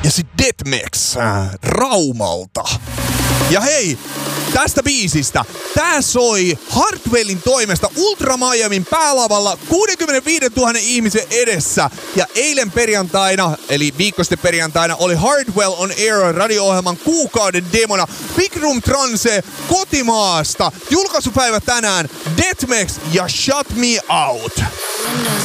Ja sit Deathmex Raumalta. Ja hei, tästä biisistä. Tää soi Hardwellin toimesta Ultra Miamin päälavalla 65 000 ihmisen edessä. Ja eilen perjantaina, eli viikko sitten perjantaina, oli Hardwell on Air radio-ohjelman kuukauden demona Big Room Transe kotimaasta. Julkaisupäivä tänään, Deathmex ja Shut Me Out.